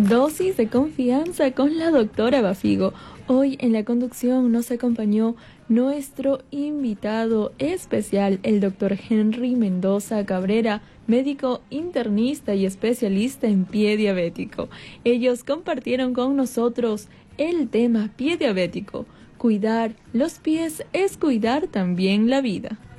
Dosis de confianza con la doctora Bafigo. Hoy en la conducción nos acompañó nuestro invitado especial, el doctor Henry Mendoza Cabrera, médico internista y especialista en pie diabético. Ellos compartieron con nosotros el tema pie diabético. Cuidar los pies es cuidar también la vida.